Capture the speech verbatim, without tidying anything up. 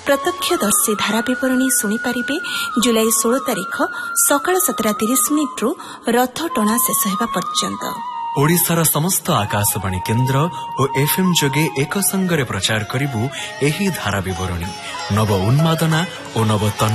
प्रत्यक्षदर्शी धारा विवरणी शुणिपारे जुलाई षोल तारिख सकाळ सतरा तीस मिनिट्रु रथ टणा शेष हेबा पर्यंत ओडिशार समस्त आकाशवाणी केन्द्र और एफएम जोगे एक संगरे प्रचार करिबु एही धारा विवरणी नव उन्मादना और नव